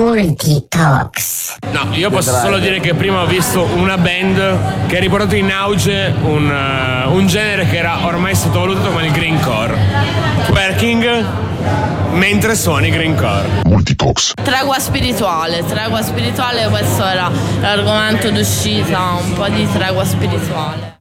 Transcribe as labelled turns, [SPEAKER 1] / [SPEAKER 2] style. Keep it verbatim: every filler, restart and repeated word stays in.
[SPEAKER 1] Multitalks.
[SPEAKER 2] No, io posso solo dire che prima ho visto una band che ha riportato in auge un, uh, un genere che era ormai sottovalutato come il greencore. Twerking mentre suoni greencore.
[SPEAKER 3] Multitalks.
[SPEAKER 4] Tregua spirituale, tregua spirituale, questo era l'argomento d'uscita, un po' di tregua spirituale.